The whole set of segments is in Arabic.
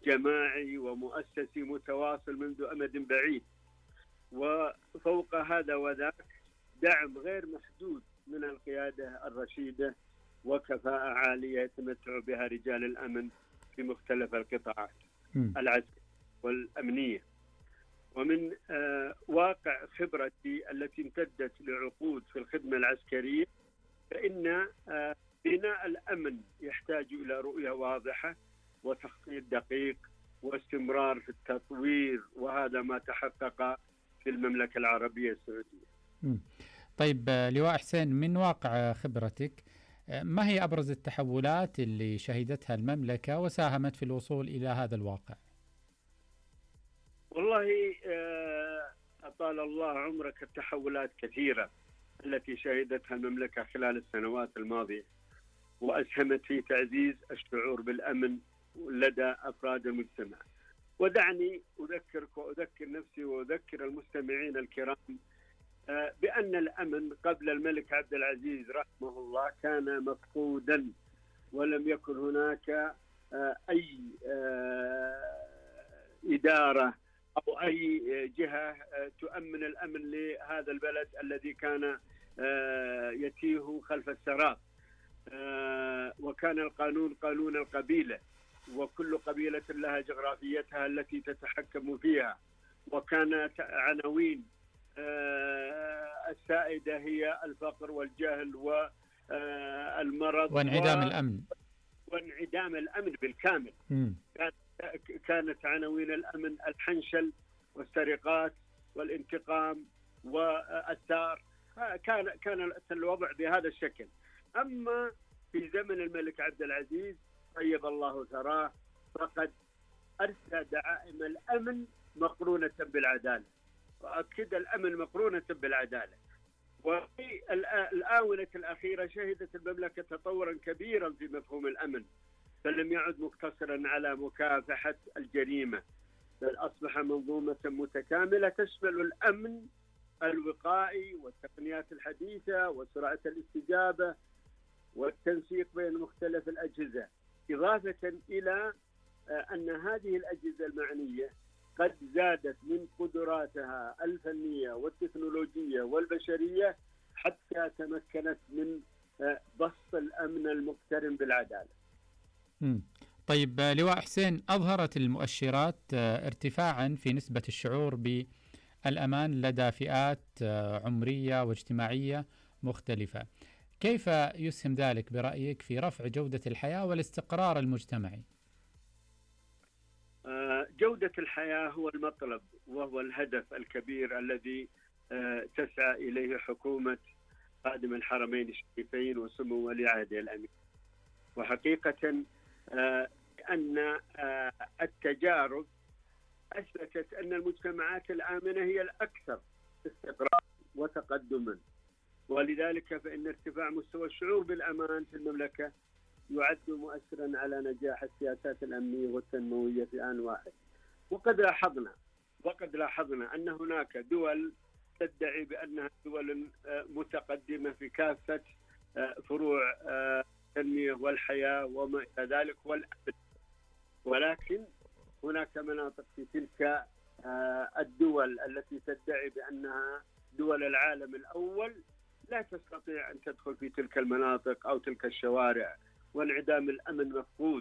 جماعي ومؤسسي متواصل منذ أمد بعيد، وفوق هذا وذاك دعم غير محدود من القيادة الرشيدة وكفاءة عالية يتمتع بها رجال الأمن في مختلف القطاعات العسكرية والأمنية. ومن واقع خبرتي التي امتدت لعقود في الخدمة العسكرية، فإن بناء الأمن يحتاج إلى رؤية واضحة وتخطيط دقيق واستمرار في التطوير، وهذا ما تحقق في المملكة العربية السعودية. طيب لواء حسين، من واقع خبرتك ما هي أبرز التحولات اللي شهدتها المملكة وساهمت في الوصول إلى هذا الواقع؟ والله أطال الله عمرك، التحولات كثيرة التي شهدتها المملكة خلال السنوات الماضية، وأسهمت في تعزيز الشعور بالأمن لدى أفراد المجتمع. ودعني أذكرك وأذكر نفسي وأذكر المستمعين الكرام بأن الأمن قبل الملك عبد العزيز رحمه الله كان مفقودا، ولم يكن هناك أي إدارة أو أي جهة تؤمن الأمن لهذا البلد الذي كان يتيه خلف السراب. وكان القانون قانون القبيلة، وكل قبيلة لها جغرافيتها التي تتحكم فيها، وكانت عناوين السائدة هي الفقر والجهل والمرض وانعدام الأمن بالكامل. كانت عناوين الأمن الحنشل والسرقات والانتقام والثار. كان الوضع بهذا الشكل. أما في زمن الملك عبد العزيز طيب الله ثراه، فقد أرسى دعائم الأمن مقرونة بالعدالة، وأكد الأمن مقرونة بالعدالة. وفي الآونة الأخيرة شهدت المملكة تطورا كبيرا في مفهوم الأمن، فلم يعد مقتصرا على مكافحة الجريمة، بل أصبح منظومة متكاملة تشمل الأمن الوقائي والتقنيات الحديثة وسرعة الاستجابة والتنسيق بين مختلف الأجهزة، إضافة إلى أن هذه الأجهزة المعنية قد زادت من قدراتها الفنية والتكنولوجية والبشرية حتى تمكنت من بسط الأمن المقترن بالعدالة. طيب لواء حسين، أظهرت المؤشرات ارتفاعا في نسبة الشعور بالأمان لدى فئات عمرية واجتماعية مختلفة. كيف يسهم ذلك برأيك في رفع جودة الحياة والاستقرار المجتمعي؟ جودة الحياة هو المطلب وهو الهدف الكبير الذي تسعى إليه حكومة خادم الحرمين الشريفين وسمو ولي عهده الأمير. وحقيقة أن التجارب أثبتت أن المجتمعات الآمنة هي الأكثر استقرارا وتقدما، ولذلك فإن ارتفاع مستوى الشعور بالأمان في المملكة يعد مؤثرا على نجاح السياسات الأمنية والتنموية في آن واحد. وقد لاحظنا أن هناك دول تدعي بأنها دول متقدمة في كافة فروع التنمية والحياة وما إلى ذلك والأمن، ولكن هناك مناطق في تلك الدول التي تدعي بأنها دول العالم الأول لا تستطيع أن تدخل في تلك المناطق أو تلك الشوارع، وانعدام الأمن مفقود،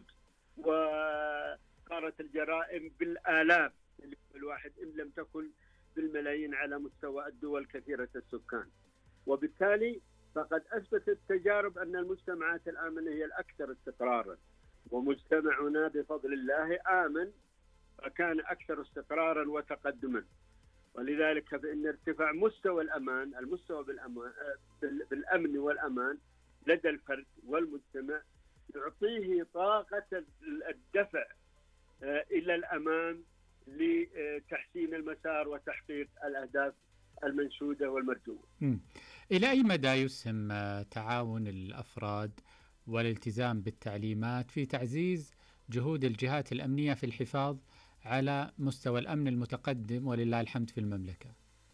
وصارت الجرائم بالآلاف الواحد إن لم تكن بالملايين على مستوى الدول كثيرة السكان. وبالتالي فقد أثبتت التجارب أن المجتمعات الآمنة هي الأكثر استقرارا، ومجتمعنا بفضل الله آمن فكان أكثر استقرارا وتقدما. ولذلك فإن ارتفاع مستوى الأمان، المستوى بالأمن والأمان لدى الفرد والمجتمع يعطيه طاقة الدفع إلى الأمام لتحسين المسار وتحقيق الأهداف المنشودة والمرجوة. إلى أي مدى يسهم تعاون الأفراد والالتزام بالتعليمات في تعزيز جهود الجهات الأمنية في الحفاظ على مستوى الأمن المتقدم ولله الحمد في المملكة؟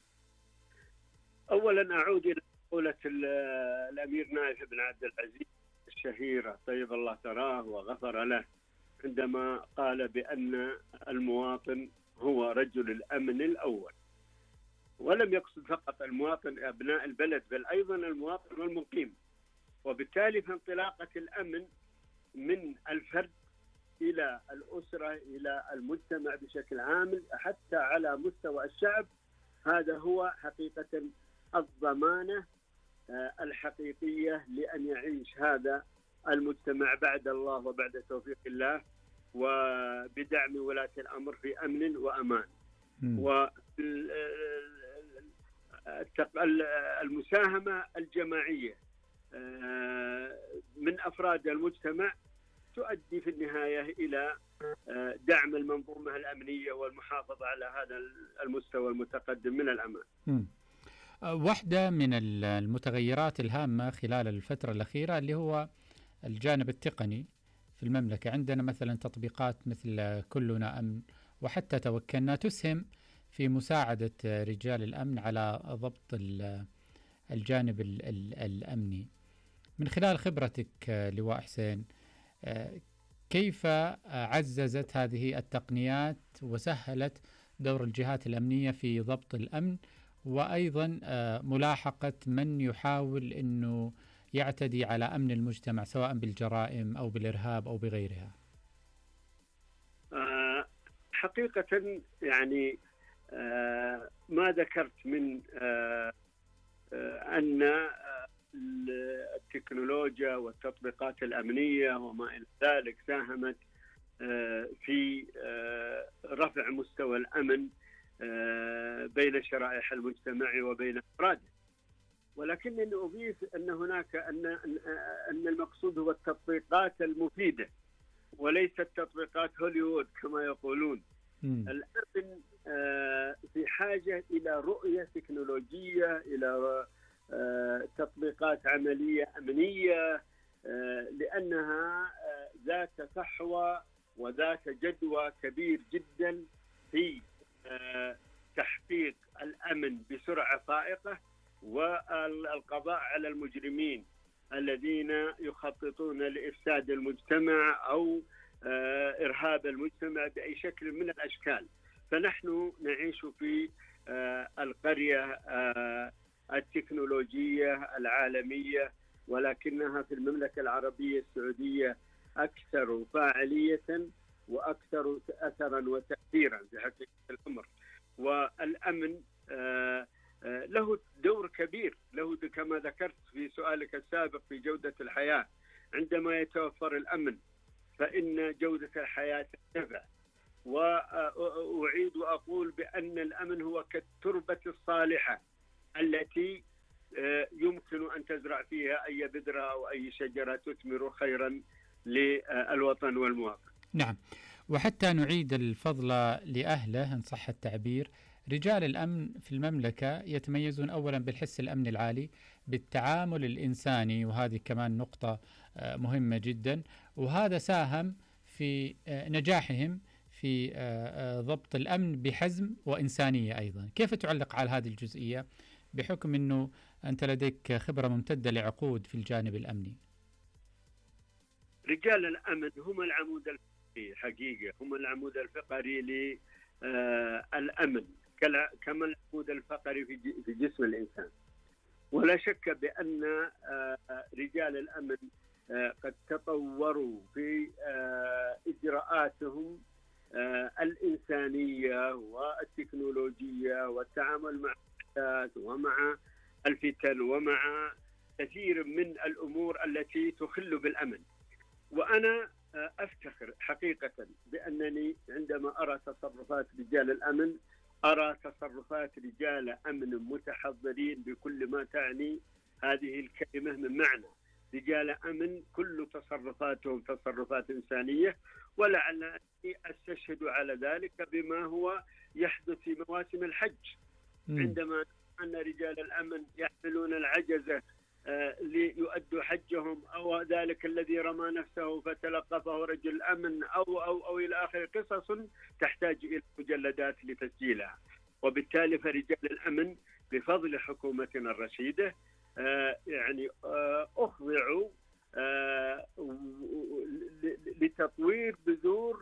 أولا أعود إلى قولة الأمير نايف بن عبد العزيز الشهيرة طيب الله ثراه وغفر له، عندما قال بأن المواطن هو رجل الأمن الأول، ولم يقصد فقط المواطن أبناء البلد بل أيضا المواطن والمقيم. وبالتالي فانطلاقة الأمن من الفرد إلى الأسرة إلى المجتمع بشكل عام حتى على مستوى الشعب، هذا هو حقيقة الضمانة الحقيقية لأن يعيش هذا المجتمع بعد الله وبعد توفيق الله وبدعم ولاة الأمر في أمن وأمان. والمساهمة الجماعية من أفراد المجتمع تؤدي في النهاية إلى دعم المنظومة الأمنية والمحافظة على هذا المستوى المتقدم من الأمان. واحدة من المتغيرات الهامة خلال الفترة الأخيرة اللي هو الجانب التقني في المملكة. عندنا مثلا تطبيقات مثل كلنا أمن وحتى توكلنا تسهم في مساعدة رجال الأمن على ضبط الجانب الأمني. من خلال خبرتك لواء حسين، كيف عززت هذه التقنيات وسهلت دور الجهات الأمنية في ضبط الأمن وأيضا ملاحقة من يحاول أنه يعتدي على أمن المجتمع سواء بالجرائم أو بالإرهاب أو بغيرها؟ حقيقة يعني ما ذكرت من أن التكنولوجيا والتطبيقات الأمنية وما إلى ذلك ساهمت في رفع مستوى الأمن بين شرائح المجتمع وبين أفراده، ولكنني أضيف أن هناك أن المقصود هو التطبيقات المفيدة وليست تطبيقات هوليوود كما يقولون. الأمن في حاجة إلى رؤية تكنولوجية، إلى تطبيقات عملية أمنية، لأنها ذات فحوى وذات جدوى كبير جدا في تحقيق الأمن بسرعة فائقة والقضاء على المجرمين الذين يخططون لإفساد المجتمع أو إرهاب المجتمع بأي شكل من الأشكال. فنحن نعيش في القرية التكنولوجية العالمية، ولكنها في المملكة العربية السعودية أكثر فاعلية وأكثر أثرا وتأثيرا في حقيقة الأمر. والأمن له دور كبير، له كما ذكرت في سؤالك السابق في جودة الحياة. عندما يتوفر الأمن فإن جودة الحياة ترتفع. وأعيد وأقول بأن الأمن هو كالتربة الصالحة التي يمكن أن تزرع فيها أي بذرة أو أي شجرة تثمر خيرا للوطن والمواطن. نعم، وحتى نعيد الفضل لأهله إن صح التعبير، رجال الأمن في المملكة يتميزون أولا بالحس الأمني العالي، بالتعامل الإنساني، وهذه كمان نقطة مهمة جدا، وهذا ساهم في نجاحهم في ضبط الأمن بحزم وإنسانية أيضا. كيف تعلق على هذه الجزئية بحكم أنه أنت لديك خبرة ممتدة لعقود في الجانب الأمني؟ رجال الأمن هم العمود الفقري حقيقة، هم العمود الفقري للأمن كما العمود الفقري في جسم الإنسان. ولا شك بأن رجال الأمن قد تطوروا في إجراءاتهم الإنسانية والتكنولوجية والتعامل مع الأحداث ومع الفتن ومع كثير من الأمور التي تخل بالأمن. وأنا أفتخر حقيقة بأنني عندما أرى تصرفات رجال الأمن أرى تصرفات رجال أمن متحضرين بكل ما تعني هذه الكلمة من معنى. رجال أمن كل تصرفاتهم تصرفات إنسانية، ولعلني أستشهد على ذلك بما هو يحدث في مواسم الحج. عندما أن رجال الأمن يحملون العجزة ليؤدوا حجهم، أو ذلك الذي رمى نفسه فتلقفه رجل أمن أو إلى آخر قصص تحتاج إلى مجلدات لتسجيلها. وبالتالي فرجال الأمن بفضل حكومتنا الرشيدة يعني أخضعوا لتطوير بذور